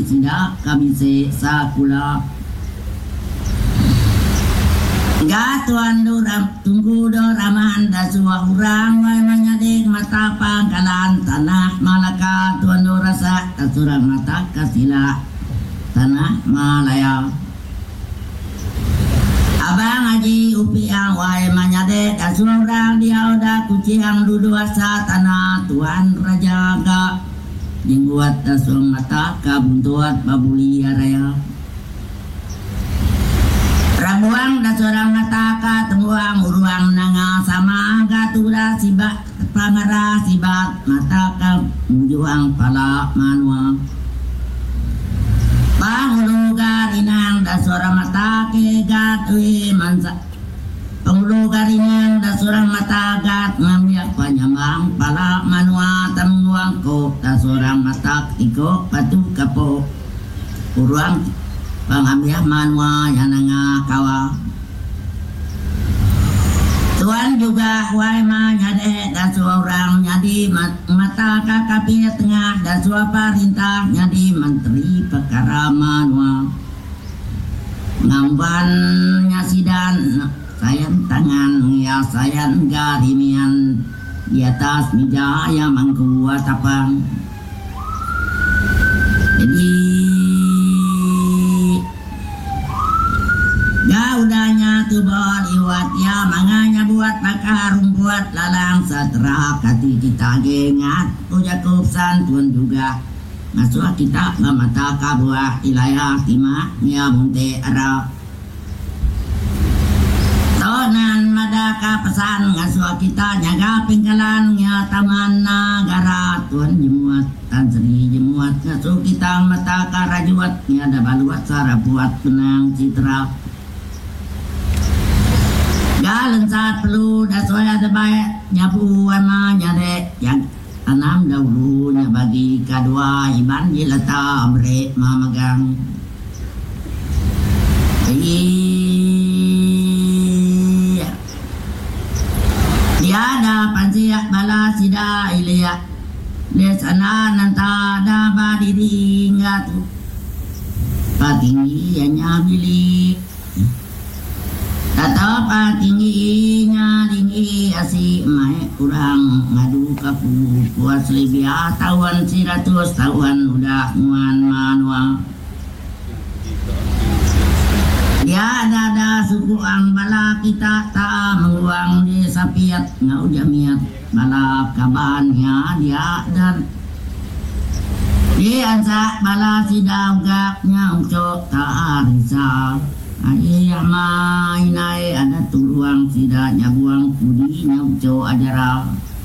sida kabise sakula ga tuan do tunggu do ramahan da suah urang wai manyadik mata pangkalan tanah Malaka tuan do rasa kasurang mata kasila tanah Malaya abang haji upiang wai manyade kasurang dia udah kuciang dudu asa tanah tuan raja ga jengguat tasung mata kabuntuat babuli araya rabuang dasurang mata ka tungguang uruang nanga sama gatura sibak pangara sibat mata ka mujuang pala manua pangulugar inang dasurang mata ke gatui mansa pangulugar inang dasurang mata gat ngamiak panyambang pala manua tamuang ko dasurang mata iko patu kapo uruang pangambiah manwa yang nanga kawa tuan juga wai ma nyade dan seorang nyadi mata kakapi tengah dan suapa rintah nyadi menteri perkara manwa ngamban nyasidan sayan tangan ya sayan garimian di atas meja yang mangkuat tapang jadi udahnya tu buat iwat ya manganya buat bakar buat lalang setelah kati kita gengat puja kupsan tuan juga masuk kita memata kabuah ilayah timah ya munte ara tonan madaka pesan ngasuh kita nyaga pinggalan ya taman negara tuan jemuat tan seni jemuat ngasuh kita mata karajuat ya ada baluat cara buat penang citra jalan saat perlu dah soya terbaik nyapu ama nyade yang tanam dahulunya bagi kedua iban jilata amrek mamagang dia ada pansiak bala sida ilia lesana nanta da badiri ngatu patinggi hanya bilik tatapa tingginya tinggi asik mai kurang ngadu kapu kuat selebia tawan 100 tahun udah muan manua dia ada suku ang bala kita ta menguang di sapiat ngau jamiat bala kabannya dia dan dia ansa bala sidau gaknya ucok ta arisa ayah mainai ada tuluang sidanya buang pudinya uco ajara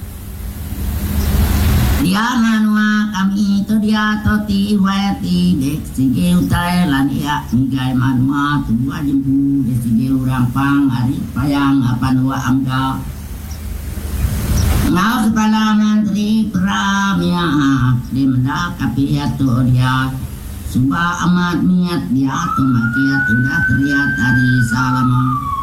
dia manua kami itu dia toti weti dek sige utai lania migai manua tua jempu dek sige urang pang hari payang apa nua amda ngau kepala menteri pramia di mendak kapiat tu dia sumpah amat niat dia tu makiat sudah terlihat dari salama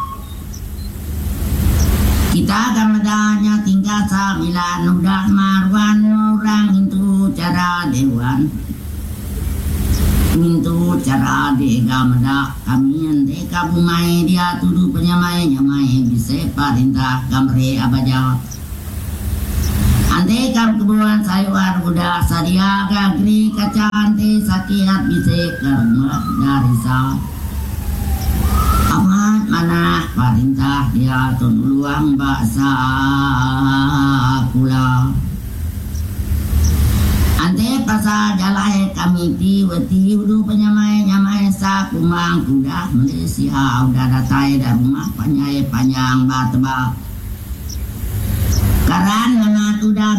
kita gamadanya tinggal sambilan udah marwan orang itu cara dewan itu cara de gamada kami ande kabumai dia tuduh penyamai nyamai bisa perintah kamre abaja ante kam kebuan sayuar udah sadia gagri kacante sakiat bise karma dari sa amat mana perintah dia tunuluang baksa kula ante pasal jalai kami tiwati udu penyamai nyamai sa kumang kuda Malaysia udah datai dari rumah panyai panjang batebak karan mana tudah